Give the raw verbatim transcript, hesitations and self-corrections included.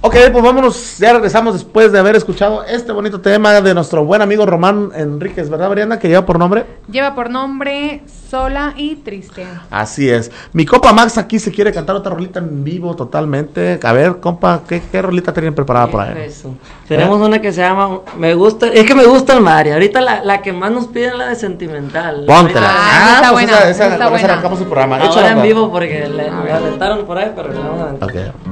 Ok, pues vámonos, ya regresamos después de haber escuchado este bonito tema de nuestro buen amigo Román Enríquez, ¿verdad, Brianda? Que lleva por nombre... Lleva por nombre Sola y Triste. Así es. Mi compa Max aquí se quiere cantar otra rolita en vivo totalmente. A ver, compa, ¿qué, qué rolita tienen preparada por ahí? Eso. Tenemos ¿Eh? una que se llama Me gusta, es que me gusta el mar. Y ahorita la, la que más nos piden es la de Sentimental. Póntela. Ah, Ah, está pues buena, esa, esa, está con esa buena. arrancamos el programa. Ahora Échala, en pa. vivo porque le, le alentaron por ahí, pero le vamos a aventar. Ok.